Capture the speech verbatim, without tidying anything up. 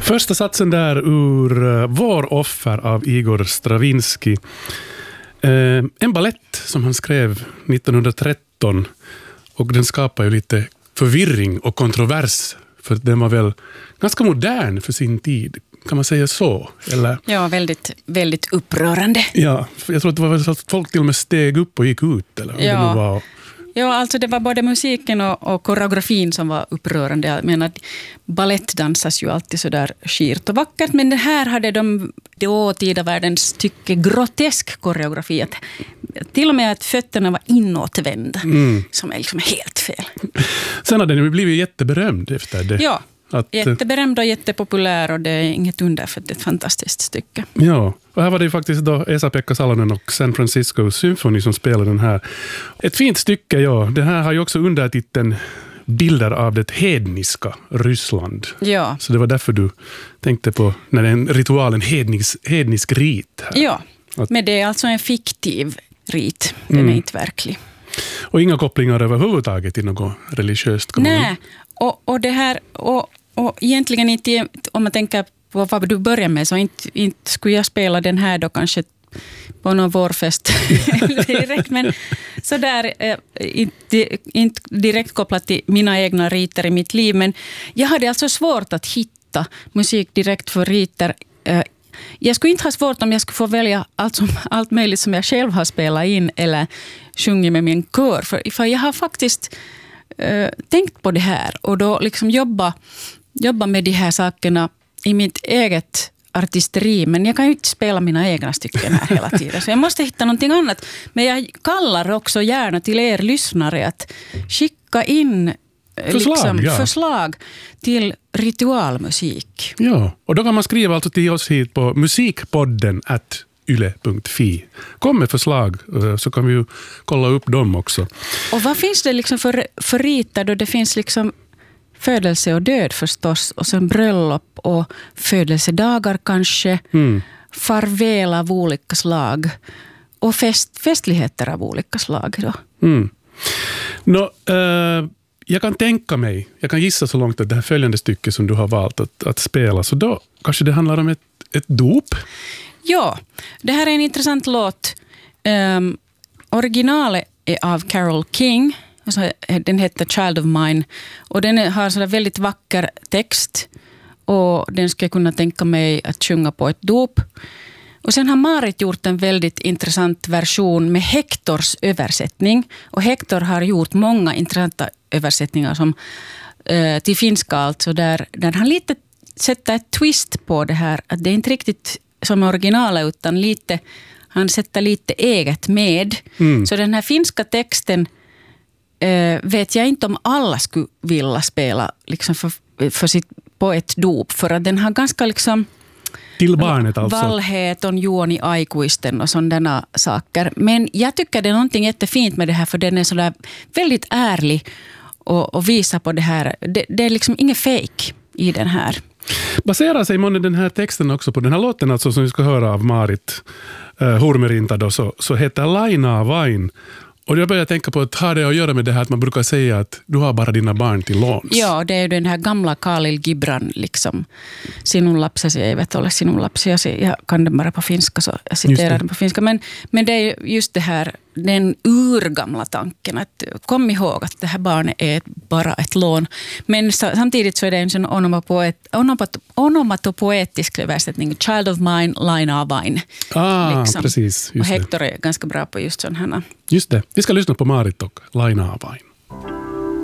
Första satsen där ur uh, Vår offer av Igor Stravinsky. Uh, en ballett som han skrev nittonhundratretton, och den skapar ju lite förvirring och kontrovers, för den var väl ganska modern för sin tid. Kan man säga så? Eller? Ja, väldigt, väldigt upprörande. Ja, jag tror att det var väl så att folk till och med steg upp och gick ut. Eller? Ja. Det var... Ja, alltså det var både musiken och, och koreografin som var upprörande. Jag menar, ballett dansas ju alltid så där skirt och vackert, men det här hade de dåtida världens tycke grotesk koreografi. Att, till och med att fötterna var inåtvända, mm. som är liksom helt fel. Sen har den blivit jätteberömd efter det. Ja, att, jätteberömd och jättepopulär, och det är inget under för det är ett fantastiskt stycke. Ja, och här var det ju faktiskt då Esa-Pekka Salonen och San Francisco Symphony som spelade den här. Ett fint stycke, ja. Den här har ju också undertiteln Bilder av det hedniska Ryssland. Ja. Så det var därför du tänkte på när det är en ritual, en hednisk, hednisk rit. Här. Ja, att, men det är alltså en fiktiv rit. Den mm. är inte verklig. Och inga kopplingar överhuvudtaget till något religiöst. Nej, och, och det här... Och, Och egentligen inte, om man tänker på vad du börjar med, så inte, inte skulle jag spela den här då kanske på någon vårfest direkt, men sådär eh, inte, inte direkt kopplat till mina egna riter i mitt liv, men jag hade alltså svårt att hitta musik direkt för riter. Eh, jag skulle inte ha svårt om jag skulle få välja allt, som, allt möjligt som jag själv har spelat in eller sjungit med min kör, för, för jag har faktiskt eh, tänkt på det här och då liksom jobba jobba med de här sakerna i mitt eget artisteri, men jag kan ju inte spela mina egna stycken här hela tiden, så jag måste hitta någonting annat. Men jag kallar också gärna till er lyssnare att skicka in förslag, liksom, ja. förslag till ritualmusik. Ja, och då kan man skriva alltså till oss hit på musikpodden at yle punkt fi. Kom med förslag så kan vi ju kolla upp dem också. Och vad finns det liksom för, för ritar då det finns liksom födelse och död förstås, och sen bröllop och födelsedagar kanske, mm. farväl av olika slag och fest, festligheter av olika slag då. Mm. Nå, äh, jag kan tänka mig, jag kan gissa så långt att det här följande stycket som du har valt att, att spela, så då kanske det handlar om ett, ett dop? Ja, det här är en intressant låt. Um, originalet är av Carole King. Alltså, den heter Child of Mine, och den har så väldigt vacker text, och den ska jag kunna tänka mig att sjunga på ett dop. Och sen har Marit gjort en väldigt intressant version med Hectors översättning, och Hector har gjort många intressanta översättningar som, eh, till finska, alltså där, där han lite sätter ett twist på det här, att det är inte riktigt som originalet utan lite, han sätter lite eget med. Mm. Så den här finska texten Uh, vet jag inte om alla skulle vilja spela liksom för, för sitt, på ett dop, för att den har ganska liksom till barnet alltså. Vallhet och juoni aikuisten och sådana saker. Men jag tycker det är någonting jättefint med det här, för den är sådär väldigt ärlig och, och visar på det här. Det, det är liksom ingen fake i den här. Baserar sig månne den här texten också på den här låten alltså, som vi ska höra av Marit uh, Hurmerinta då, så, så heter Lainaa vain. Och jag börjar tänka på att har det att göra med det här att man brukar säga att du har bara dina barn till låns. Ja, det är den här gamla Khalil Gibran liksom. Sinun lapsesi eivät ole sinun lapsiasi. Jag kan den bara på finska, så jag citerar den på finska. Men, men det är just det här, den urgamla tanken att kom ihåg att det här barnet är bara ett lån. Men samtidigt så är det en sån onomatopoet, onomat, onomatopoetisk översättning. Child of mine, Lainaa vain. Ah, liksom. Precis. Och Hector är ganska bra på just sån här. Just det. Vi ska lyssna på Marit och Lainaa vain.